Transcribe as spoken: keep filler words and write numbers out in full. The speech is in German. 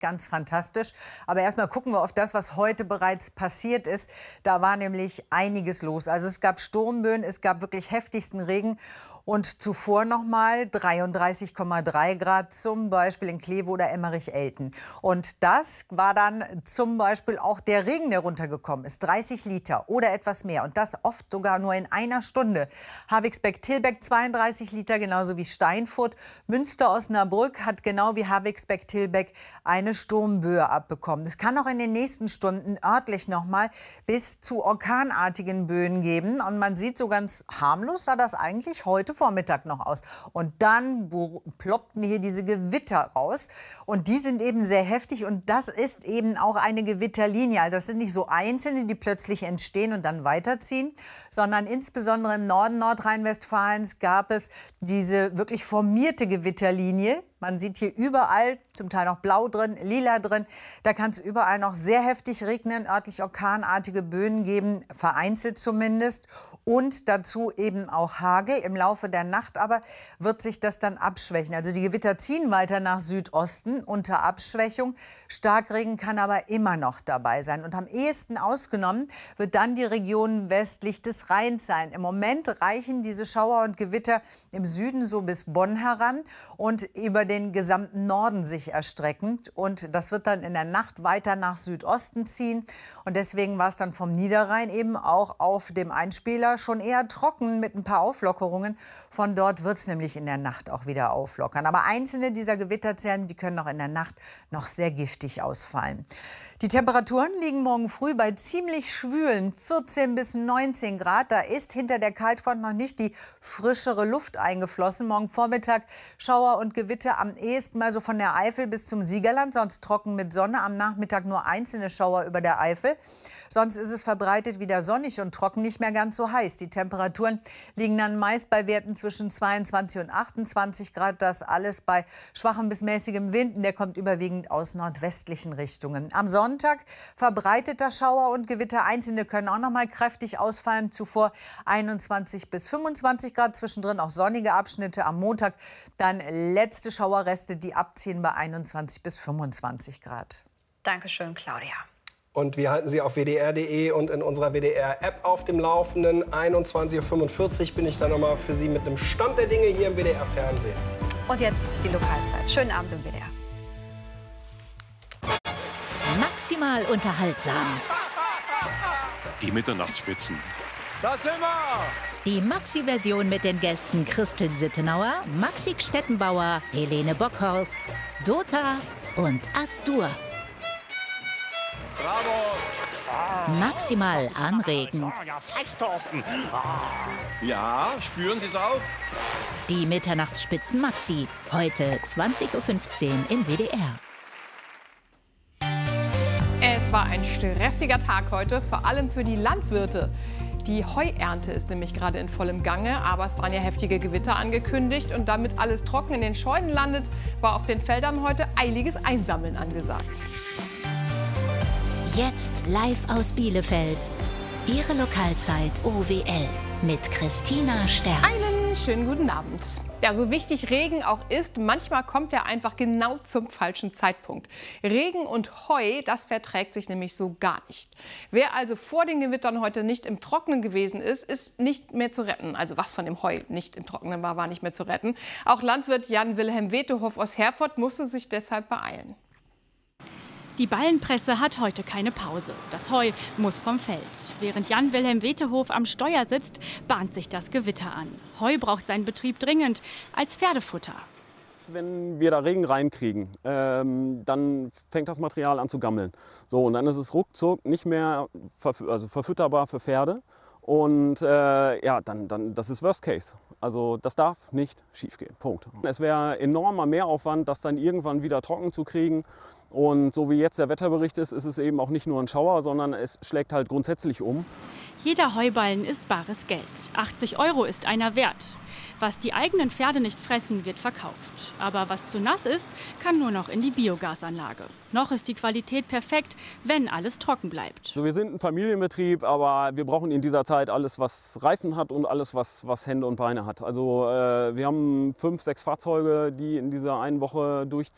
Ganz fantastisch. Aber erstmal gucken wir auf das, was heute bereits passiert ist. Da war nämlich einiges los. Also es gab Sturmböen, es gab wirklich heftigsten Regen. Und zuvor noch mal dreiunddreißig Komma drei Grad, zum Beispiel in Kleve oder Emmerich-Elten. Und das war dann zum Beispiel auch der Regen, der runtergekommen ist. dreißig Liter oder etwas mehr. Und das oft sogar nur in einer Stunde. Havigsbeck-Tilbeck zweiunddreißig Liter, genauso wie Steinfurt. Münster-Osnabrück hat genau wie Havigsbeck-Tilbeck eine Sturmböe abbekommen. Es kann auch in den nächsten Stunden örtlich noch mal bis zu orkanartigen Böen geben. Und man sieht, so ganz harmlos sah das eigentlich heute Vormittag noch aus. Und dann ploppten hier diese Gewitter raus. Und die sind eben sehr heftig. Und das ist eben auch eine Gewitterlinie. Also das sind nicht so einzelne, die plötzlich entstehen und dann weiterziehen, sondern insbesondere im Norden Nordrhein-Westfalens gab es diese wirklich formierte Gewitterlinie. Man sieht hier überall, zum Teil noch blau drin, lila drin. Da kann es überall noch sehr heftig regnen, örtlich orkanartige Böen geben, vereinzelt zumindest. Und dazu eben auch Hagel. Im Laufe der Nacht aber wird sich das dann abschwächen. Also die Gewitter ziehen weiter nach Südosten unter Abschwächung. Starkregen kann aber immer noch dabei sein. Und am ehesten ausgenommen wird dann die Region westlich des Rheins sein. Im Moment reichen diese Schauer und Gewitter im Süden so bis Bonn heran und über den gesamten Norden sich erstreckend. Und das wird dann in der Nacht weiter nach Südosten ziehen. Und deswegen war es dann vom Niederrhein eben auch auf dem Einspieler schon eher trocken mit ein paar Auflockerungen. Von dort wird es nämlich in der Nacht auch wieder auflockern. Aber einzelne dieser Gewitterzellen, die können auch in der Nacht noch sehr giftig ausfallen. Die Temperaturen liegen morgen früh bei ziemlich schwülen vierzehn bis neunzehn Grad. Da ist hinter der Kaltfront noch nicht die frischere Luft eingeflossen. Morgen Vormittag Schauer und Gewitter am ehesten mal so von der Eifel bis zum Siegerland, sonst trocken mit Sonne. Am Nachmittag nur einzelne Schauer über der Eifel. Sonst ist es verbreitet wieder sonnig und trocken, nicht mehr ganz so heiß. Die Temperaturen liegen dann meist bei Werten zwischen zweiundzwanzig und achtundzwanzig Grad. Das alles bei schwachem bis mäßigem Wind. Der kommt überwiegend aus nordwestlichen Richtungen. Am Sonntag verbreiteter Schauer und Gewitter. Einzelne können auch noch mal kräftig ausfallen. Zuvor einundzwanzig bis fünfundzwanzig Grad. Zwischendrin auch sonnige Abschnitte. Am Montag dann letzte Schauerreste, die abziehen bei einundzwanzig bis fünfundzwanzig Grad. Dankeschön, Claudia. Und wir halten Sie auf W D R punkt de und in unserer W D R-App auf dem Laufenden. einundzwanzig Uhr fünfundvierzig bin ich dann nochmal für Sie mit einem Stand der Dinge hier im W D R-Fernsehen. Und jetzt die Lokalzeit. Schönen Abend im W D R. Maximal unterhaltsam. Die Mitternachtsspitzen. Da sind wir! Die Maxi-Version mit den Gästen Christel Sittenauer, Maxi Stettenbauer, Helene Bockhorst, Dota und Astur. Bravo! Maximal anregend. Ja, fast, Thorsten. Ja, spüren Sie es auch? Die Mitternachtsspitzen Maxi. Heute zwanzig Uhr fünfzehn im W D R. Es war ein stressiger Tag heute, vor allem für die Landwirte. Die Heuernte ist nämlich gerade in vollem Gange, aber es waren ja heftige Gewitter angekündigt. Und damit alles trocken in den Scheunen landet, war auf den Feldern heute eiliges Einsammeln angesagt. Jetzt live aus Bielefeld. Ihre Lokalzeit O W L mit Christina Sterz. Einen schönen guten Abend. Ja, so wichtig Regen auch ist, manchmal kommt er einfach genau zum falschen Zeitpunkt. Regen und Heu, das verträgt sich nämlich so gar nicht. Wer also vor den Gewittern heute nicht im Trockenen gewesen ist, ist nicht mehr zu retten. Also was von dem Heu nicht im Trockenen war, war nicht mehr zu retten. Auch Landwirt Jan-Wilhelm Wetehof aus Herford musste sich deshalb beeilen. Die Ballenpresse hat heute keine Pause. Das Heu muss vom Feld. Während Jan-Wilhelm Wetehof am Steuer sitzt, bahnt sich das Gewitter an. Heu braucht sein Betrieb dringend als Pferdefutter. Wenn wir da Regen reinkriegen, ähm, dann fängt das Material an zu gammeln. So, und dann ist es ruckzuck nicht mehr verf also verfütterbar für Pferde. Und äh, ja, dann, dann, das ist Worst Case. Also das darf nicht schiefgehen. Punkt. Es wäre enormer Mehraufwand, das dann irgendwann wieder trocken zu kriegen. Und so wie jetzt der Wetterbericht ist, ist es eben auch nicht nur ein Schauer, sondern es schlägt halt grundsätzlich um. Jeder Heuballen ist bares Geld. achtzig Euro ist einer wert. Was die eigenen Pferde nicht fressen, wird verkauft. Aber was zu nass ist, kann nur noch in die Biogasanlage. Noch ist die Qualität perfekt, wenn alles trocken bleibt. Also wir sind ein Familienbetrieb, aber wir brauchen in dieser Zeit alles, was Reifen hat und alles, was, was Hände und Beine hat. Also äh, wir haben fünf, sechs Fahrzeuge, die in dieser einen Woche durchziehen.